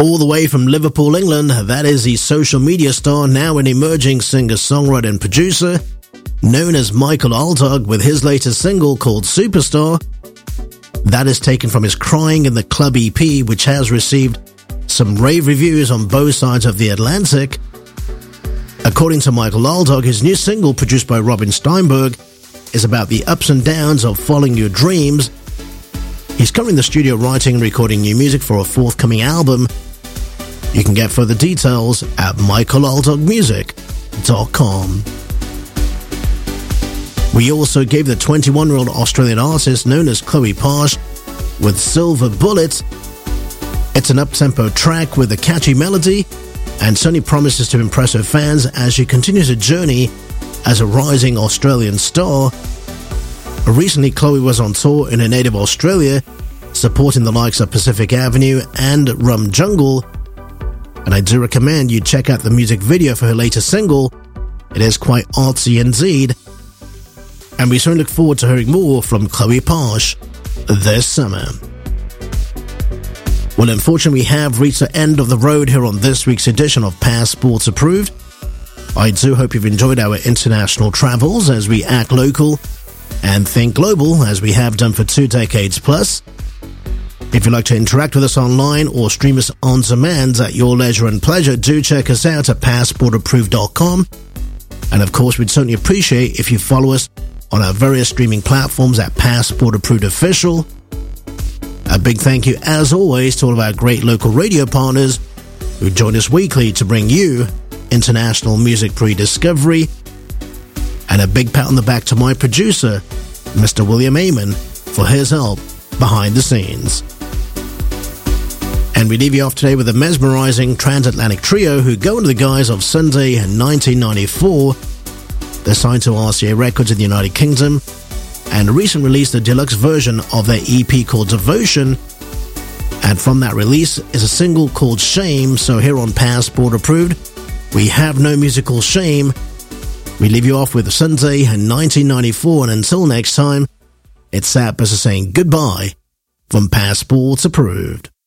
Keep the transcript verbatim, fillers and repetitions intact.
All the way from Liverpool, England, that is the social media star, now an emerging singer-songwriter and producer, known as Michael Altog, with his latest single called Superstar. That is taken from his Crying in the Club E P, which has received some rave reviews on both sides of the Atlantic. According to Michael Altog, his new single, produced by Robin Steinberg, is about the ups and downs of following your dreams. He's currently in the studio writing and recording new music for a forthcoming album. You can get further details at michael altog music dot com. We also gave the twenty-one-year-old Australian artist known as Chloe Parsh with Silver Bullet. It's an up-tempo track with a catchy melody, and certainly promises to impress her fans as she continues her journey as a rising Australian star. Recently, Chloe was on tour in her native Australia, supporting the likes of Pacific Avenue and Rum Jungle, and I do recommend you check out the music video for her latest single. It is quite artsy indeed, and we certainly look forward to hearing more from Chloe Parsh this summer. Well, unfortunately, we have reached the end of the road here on this week's edition of Passports Approved. I do hope you've enjoyed our international travels as we act local and think global, as we have done for two decades plus. If you'd like to interact with us online or stream us on demand at your leisure and pleasure, do check us out at passport approved dot com. And of course, we'd certainly appreciate if you follow us on our various streaming platforms at Passport Approved Official. A big thank you, as always, to all of our great local radio partners who join us weekly to bring you international music pre-discovery. And a big pat on the back to my producer, Mister William Amon, for his help behind the scenes. And we leave you off today with a mesmerizing transatlantic trio who go under the guise of Sunday in nineteen ninety-four. They're signed to R C A Records in the United Kingdom and recently released a deluxe version of their E P called Devotion. And from that release is a single called Shame. So here on Passport Approved, we have no musical shame. We leave you off with Sunday in nineteen ninety-four, and until next time, it's Sap as saying goodbye from Passports Approved.